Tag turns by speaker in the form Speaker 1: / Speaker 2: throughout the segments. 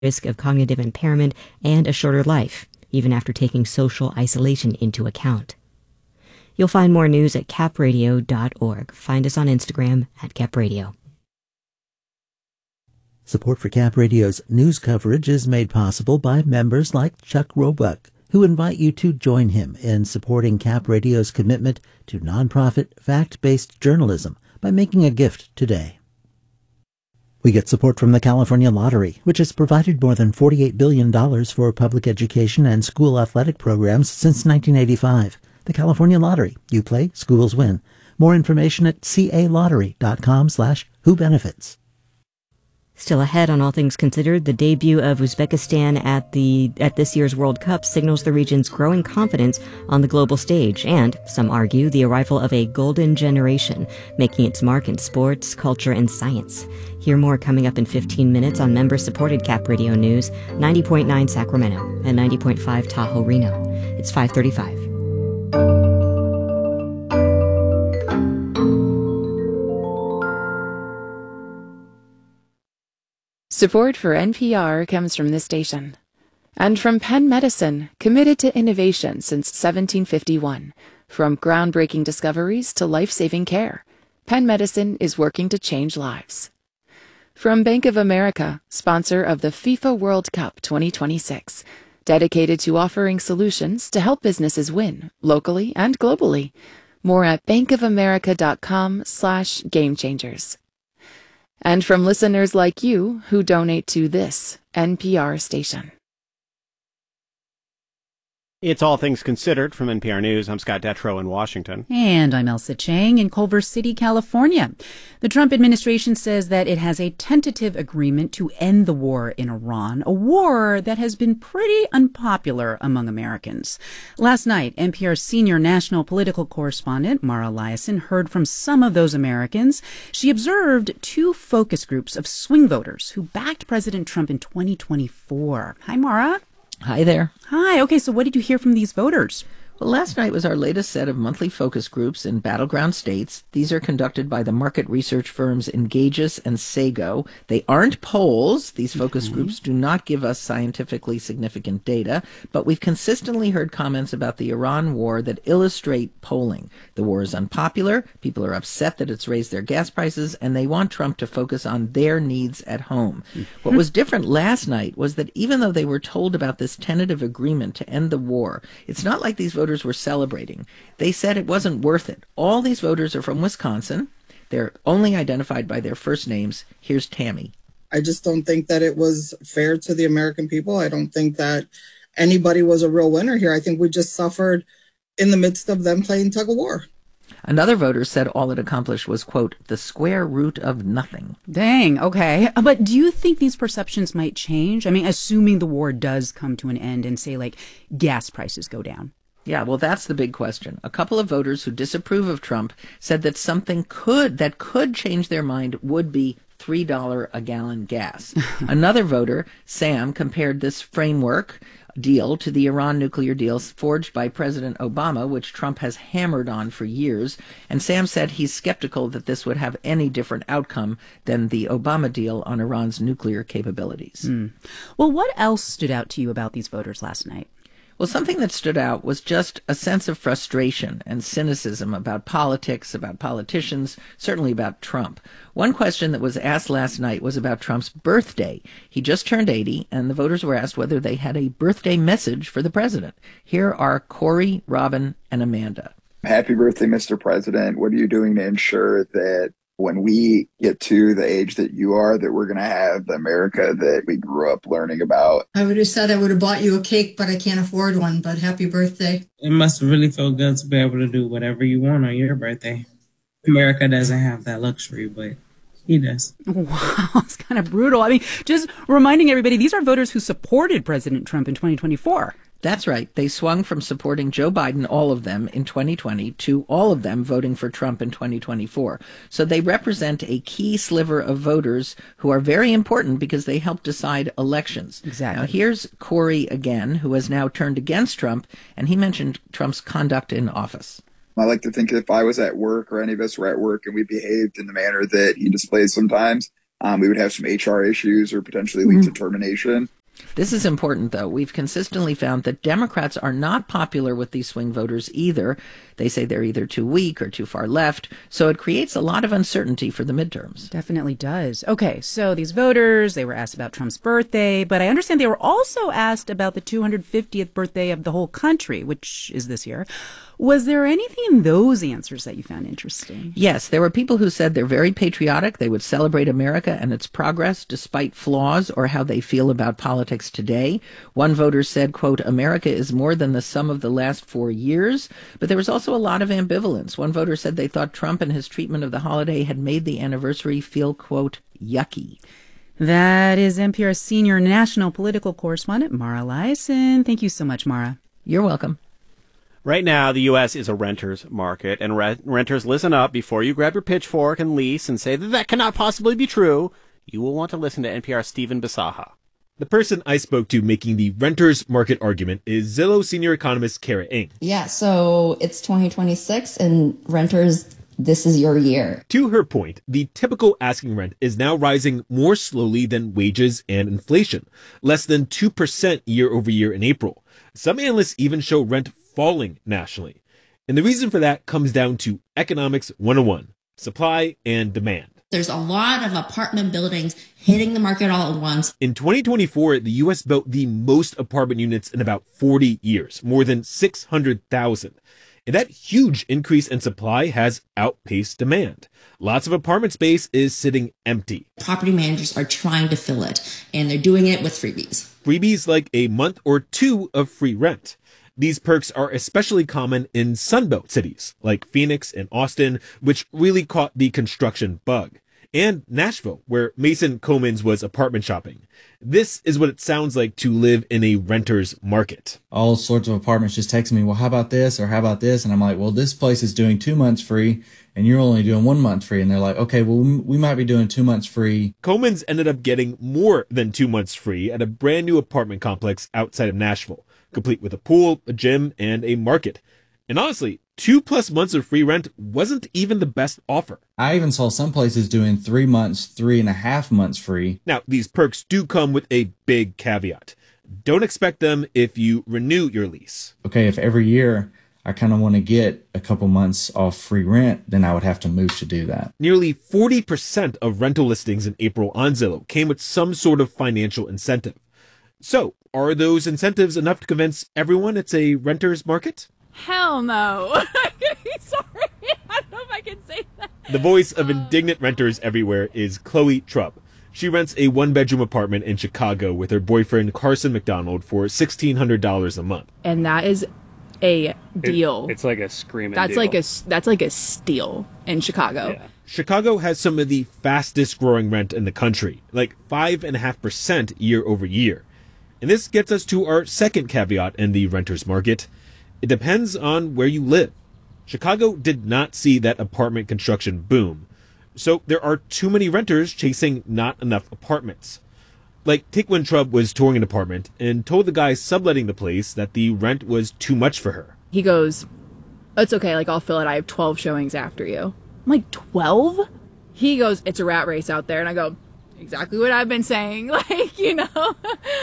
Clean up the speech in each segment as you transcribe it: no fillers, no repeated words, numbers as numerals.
Speaker 1: risk of cognitive impairment and a shorter life, even after taking social isolation into account. You'll find more news at capradio.org. Find us on Instagram at capradio.
Speaker 2: Support for Cap Radio's news coverage is made possible by members like Chuck Roebuck, who invite you to join him in supporting Cap Radio's commitment to nonprofit, fact-based journalism by making a gift today. We get support from the California Lottery, which has provided more than $48 billion for public education and school athletic programs since 1985. The California Lottery. You play, schools win. More information at calottery.com/whobenefits.
Speaker 1: Still ahead on All Things Considered, the debut of Uzbekistan at this year's World Cup signals the region's growing confidence on the global stage and, some argue, the arrival of a golden generation, making its mark in sports, culture, and science. Hear more coming up in 15 minutes on member-supported Cap Radio News, 90.9 Sacramento and 90.5 Tahoe Reno. It's 5:35.
Speaker 3: Support for NPR comes from this station and from Penn Medicine, committed to innovation since 1751. From groundbreaking discoveries to life-saving care, Penn Medicine is working to change lives. From Bank of America, sponsor of the FIFA World Cup 2026, dedicated to offering solutions to help businesses win locally and globally. More at bankofamerica.com/gamechangers. And from listeners like you who donate to this NPR station.
Speaker 4: It's All Things Considered from NPR News. I'm Scott Detrow in Washington.
Speaker 5: And I'm Elsa Chang in Culver City, California. The Trump administration says that it has a tentative agreement to end the war in Iran, a war that has been pretty unpopular among Americans. Last night, NPR senior national political correspondent Mara Liasson heard from some of those Americans. She observed two focus groups of swing voters who backed President Trump in 2024. Hi, Mara.
Speaker 6: Hi there.
Speaker 5: Hi. Okay, so what did you hear from these voters?
Speaker 6: Well, last night was our latest set of monthly focus groups in battleground states. These are conducted by the market research firms Engages and Sago. They aren't polls. These focus groups do not give us scientifically significant data, but we've consistently heard comments about the Iran war that illustrate polling. The war is unpopular. People are upset that it's raised their gas prices, and they want Trump to focus on their needs at home. What was different last night was that even though they were told about this tentative agreement to end the war, it's not like these voters were celebrating. They said it wasn't worth it. All these voters are from Wisconsin. They're only identified by their first names. Here's Tammy.
Speaker 7: I just don't think that it was fair to the American people. I don't think that anybody was a real winner here. I think we just suffered in the midst of them playing tug of war.
Speaker 6: Another voter said all it accomplished was, quote, the square root of nothing.
Speaker 5: Dang, okay. But do you think these perceptions might change? I mean, assuming the war does come to an end and, say, like, gas prices go down.
Speaker 6: Yeah, well, that's the big question. A couple of voters who disapprove of Trump said that something that could change their mind would be $3 a gallon gas. Another voter, Sam, compared this framework deal to the Iran nuclear deals forged by President Obama, which Trump has hammered on for years. And Sam said he's skeptical that this would have any different outcome than the Obama deal on Iran's nuclear capabilities.
Speaker 5: Well, what else stood out to you about these voters last night?
Speaker 6: Well, something that stood out was just a sense of frustration and cynicism about politics, about politicians, certainly about Trump. One question that was asked last night was about Trump's birthday. He just turned 80, and the voters were asked whether they had a birthday message for the president. Here are Corey, Robin, and Amanda.
Speaker 8: Happy birthday, Mr. President. What are you doing to ensure that when we get to the age that you are, that we're going to have the America that we grew up learning about?
Speaker 9: I would have said I would have bought you a cake, but I can't afford one. But happy birthday.
Speaker 10: It must really feel good to be able to do whatever you want on your birthday. America doesn't have that luxury, but he does.
Speaker 5: Wow, it's kind of brutal. I mean, just reminding everybody, these are voters who supported President Trump in 2024.
Speaker 6: That's right. They swung from supporting Joe Biden, all of them, in 2020, to all of them voting for Trump in 2024. So they represent a key sliver of voters who are very important because they help decide elections.
Speaker 5: Exactly.
Speaker 6: Now, here's Corey again, who has now turned against Trump, and he mentioned Trump's conduct in office.
Speaker 8: I like to think if I was at work or any of us were at work and we behaved in the manner that he displays sometimes, We would have some HR issues or potentially lead to termination.
Speaker 6: This is important, though. We've consistently found that Democrats are not popular with these swing voters either. They say they're either too weak or too far left, so it creates a lot of uncertainty for the midterms.
Speaker 5: Definitely does. Okay, so these voters, they were asked about Trump's birthday, but I understand they were also asked about the 250th birthday of the whole country, which is this year. Was there anything in those answers that you found interesting?
Speaker 6: Yes, there were people who said they're very patriotic. They would celebrate America and its progress despite flaws or how they feel about politics today. One voter said, quote, America is more than the sum of the last 4 years. But there was also a lot of ambivalence. One voter said they thought Trump and his treatment of the holiday had made the anniversary feel, quote, yucky.
Speaker 5: That is NPR senior national political correspondent Mara Liasson. Thank you so much, Mara.
Speaker 6: You're welcome.
Speaker 4: Right now, the U.S. is a renter's market, and renters, listen up. Before you grab your pitchfork and lease and say that cannot possibly be true, you will want to listen to NPR's Stephen Bisaha.
Speaker 11: The person I spoke to making the renter's market argument is Zillow senior economist Kara Ng.
Speaker 12: Yeah, so it's 2026, and renters, this is your year.
Speaker 11: To her point, the typical asking rent is now rising more slowly than wages and inflation, less than 2% year over year in April. Some analysts even show rent falling nationally. And the reason for that comes down to economics 101, supply and demand.
Speaker 13: There's a lot of apartment buildings hitting the market all at once.
Speaker 11: In 2024, the U.S. built the most apartment units in about 40 years, more than 600,000. And that huge increase in supply has outpaced demand. Lots of apartment space is sitting empty.
Speaker 13: Property managers are trying to fill it, and they're doing it with freebies.
Speaker 11: Freebies like a month or two of free rent. These perks are especially common in Sunbelt cities like Phoenix and Austin, which really caught the construction bug, and Nashville, where Mason Comans was apartment shopping. This is what it sounds like to live in a renter's market.
Speaker 14: All sorts of apartments just text me, well, how about this or how about this? And I'm like, well, this place is doing 2 months free and you're only doing 1 month free. And they're like, okay, well, we might be doing 2 months free.
Speaker 11: Comans ended up getting more than 2 months free at a brand new apartment complex outside of Nashville, complete with a pool, a gym, and a market. And honestly, 2+ months of free rent wasn't even the best offer.
Speaker 14: I even saw some places doing 3 months, 3.5 months free.
Speaker 11: Now, these perks do come with a big caveat. Don't expect them if you renew your lease.
Speaker 14: Okay, if every year I kind of want to get a couple months off free rent, then I would have to move to do that.
Speaker 11: Nearly 40% of rental listings in April on Zillow came with some sort of financial incentive. So, are those incentives enough to convince everyone it's a renter's market?
Speaker 15: Hell no. Sorry, I don't know if I can say that.
Speaker 11: The voice of indignant renters everywhere is Chloe Trubb. She rents a 1-bedroom apartment in Chicago with her boyfriend Carson McDonald for $1,600 a month.
Speaker 15: And that is a deal.
Speaker 16: It's like a screaming
Speaker 15: That's
Speaker 16: deal.
Speaker 15: that's like a steal in Chicago.
Speaker 16: Yeah.
Speaker 11: Chicago has some of the fastest growing rent in the country, like 5.5% year over year. And this gets us to our second caveat in the renter's market. It depends on where you live. Chicago did not see that apartment construction boom, so there are too many renters chasing not enough apartments. Like, take when Trubb was touring an apartment and told the guy subletting the place that the rent was too much for her.
Speaker 15: He goes, it's okay, like, I'll fill it. I have 12 showings after you. I'm like, 12? He goes, it's a rat race out there. And I go, exactly what I've been saying, like, you know.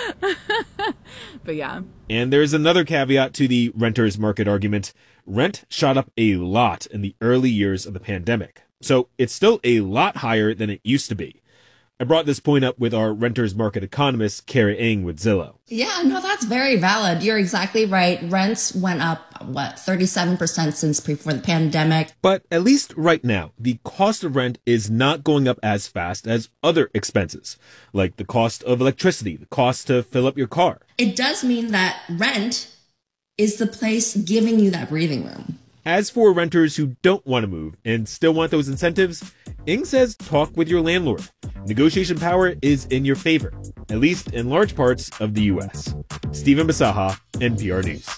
Speaker 15: But yeah.
Speaker 11: And there's another caveat to the renter's market argument. Rent shot up a lot in the early years of the pandemic, so it's still a lot higher than it used to be. I brought this point up with our renter's market economist, Kara Ng with Zillow.
Speaker 12: Yeah, no, that's very valid. You're exactly right. Rents went up, 37% since before the pandemic.
Speaker 11: But at least right now, the cost of rent is not going up as fast as other expenses, like the cost of electricity, the cost to fill up your car.
Speaker 13: It does mean that rent is the place giving you that breathing room.
Speaker 11: As for renters who don't want to move and still want those incentives, Ng says talk with your landlord. Negotiation power is in your favor, at least in large parts of the U.S. Stephen Bisaha, NPR News.